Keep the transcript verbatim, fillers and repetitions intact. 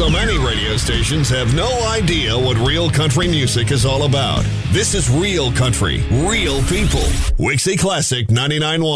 So many radio stations have no idea what real country music is all about. This is real country, real people. Wixie Classic ninety-nine point one.